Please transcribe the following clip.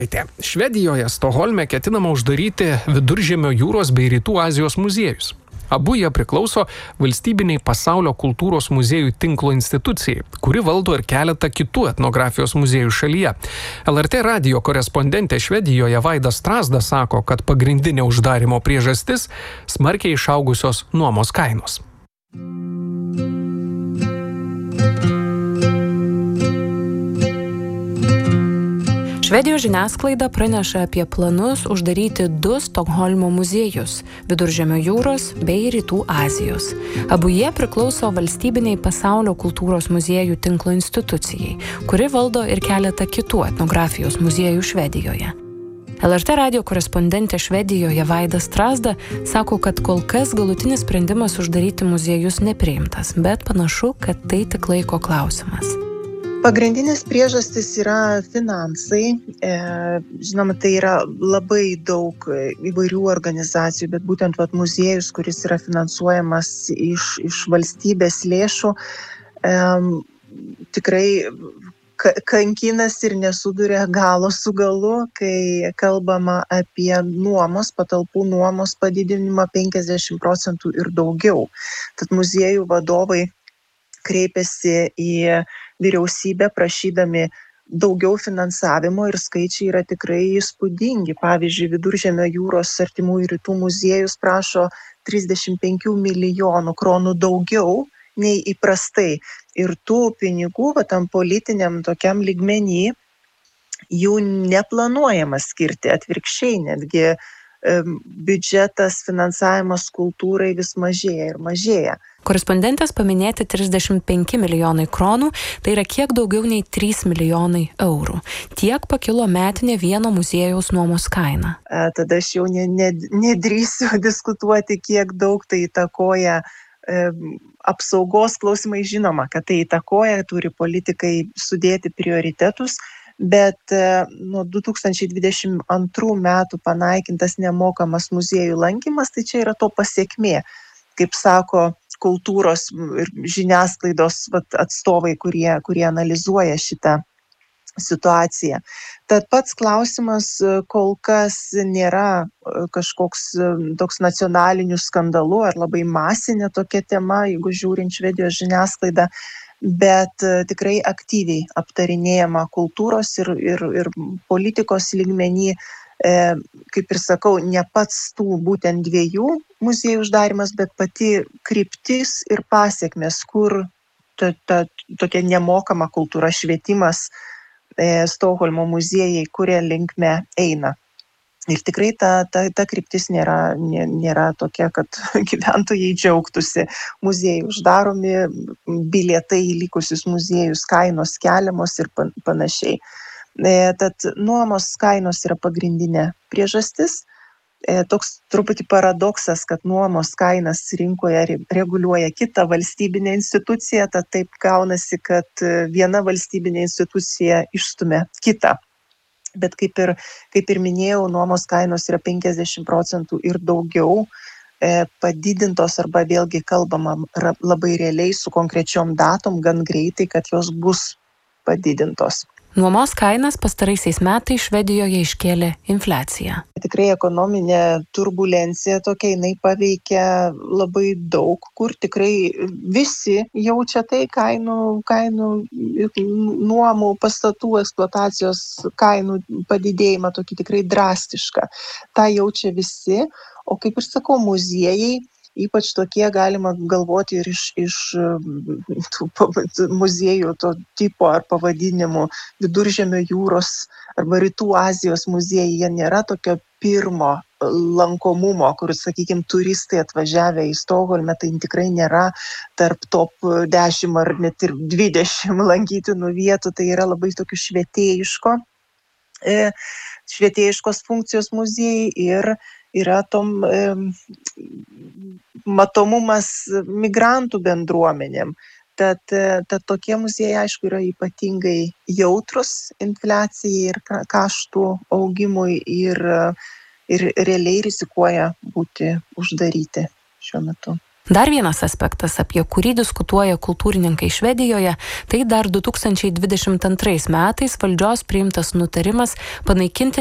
Švedijoje, Stokholme ketinama uždaryti Viduržemio jūros bei Rytų Azijos muziejus. Abu jie priklauso valstybiniai pasaulio kultūros muziejų tinklo institucijai, kuri valdo ir keletą kitų etnografijos muziejų šalyje. LRT radijo korespondentė Švedijoje Vaida Strazda sako, kad pagrindinė uždarimo priežastis – smarkiai išaugusios nuomos kainos. Švedijos žiniasklaida praneša apie planus uždaryti 2 Stokholmo muziejus – Viduržemio jūros bei Rytų Azijos. Abu jie priklauso valstybiniai pasaulio kultūros muziejų tinklo institucijai, kuri valdo ir keletą kitų etnografijos muziejų Švedijoje. LRT radijo korespondentė Švedijoje Vaida Strazda sako, kad kol kas galutinis sprendimas uždaryti muziejus nepriimtas, bet panašu, kad tai tik laiko klausimas. Pagrindinės priežastys yra finansai. Žinoma, tai yra labai daug įvairių organizacijų, bet būtent muziejus, kuris yra finansuojamas iš valstybės lėšų, tikrai kankinasi ir nesuduria galo su galu, kai kalbama apie patalpų nuomos padidinimą 50% ir daugiau. Tad muziejų vadovai kreipiasi į vyriausybę prašydami daugiau finansavimo ir skaičiai yra tikrai įspūdingi. Pavyzdžiui, Viduržemio jūros artimųjų rytų muziejus prašo 35 milijonų kronų daugiau nei įprastai. Ir tų pinigų tam politiniam tokiam lygmenį jų neplanuojama skirti, atvirkščiai netgi biudžetas, finansavimas kultūrai vis mažėja ir mažėja. Korespondentės paminėti 35 milijonai kronų, tai yra kiek daugiau nei 3 milijonai eurų. Tiek pakilo metinė vieno muziejaus nuomos kaina. Tada aš jau nedrįsiu diskutuoti, kiek daug tai įtakoja apsaugos klausimai. Žinoma, kad tai įtakoja, turi politikai sudėti prioritetus, bet nuo 2022 metų panaikintas nemokamas muziejų lankymas, tai čia yra to pasekmė, kaip sako kultūros ir žiniasklaidos atstovai, kurie analizuoja šitą situaciją. Tad pats klausimas kol kas nėra kažkoks toks nacionalinių skandalų ar labai masinė tokia tema, jeigu žiūrint Švedijos žiniasklaidą, bet tikrai aktyviai aptarinėjama kultūros ir politikos lygmenį. Kaip ir sakau, ne pats tų būtent 2 muziejų uždarimas, bet pati kryptis ir pasiekmės, kur ta tokia nemokama kultūra, švietimas, Stokholmo muziejai, kuria linkme eina. Ir tikrai ta kryptis nėra tokia, kad gyventojai džiaugtųsi. Muziejai uždaromi, bilietai į likusius muziejus, kainos keliamos ir panašiai. Tad nuomos kainos yra pagrindinė priežastis. Toks truputį paradoksas, kad nuomos kainas rinkoje reguliuoja kita valstybinė institucija, tad taip gaunasi, kad viena valstybinė institucija išstumia kitą. Bet kaip ir minėjau, nuomos kainos yra 50% ir daugiau padidintos, arba vėlgi kalbama labai realiai su konkrečiom datom, gan greitai, kad jos bus padidintos. Nuomos kainas pastaraisiais metais Švedijoje iškėlė infliacija. Tikrai ekonominė turbulencija tokia, jinai paveikia labai daug, kur tikrai visi jaučia tai kainų nuomų, pastatų, eksploatacijos kainų padidėjimą tokį tikrai drastišką. Ta jaučia visi, o kaip ir sakau, muziejai, ypač tokie galima galvoti ir iš muziejų to tipo ar pavadinimų Viduržemio jūros arba Rytų Azijos muziejai, jie nėra tokio pirmo lankomumo, kur, sakykime, turistai atvažiavę į Stokholmą, tai tikrai nėra tarp top 10 ar net ir 20 lankytinų vietų, tai yra labai tokių švietėjiškos funkcijos muziejai ir yra matomumas migrantų bendruomenėm. Tad tokie muziejai, aišku, yra ypatingai jautrus infliacijai ir kaštų augimui ir realiai rizikuoja būti uždaryti šiuo metu. Dar vienas aspektas, apie kurį diskutuoja kultūrininkai Švedijoje, tai dar 2022 metais valdžios priimtas nutarimas panaikinti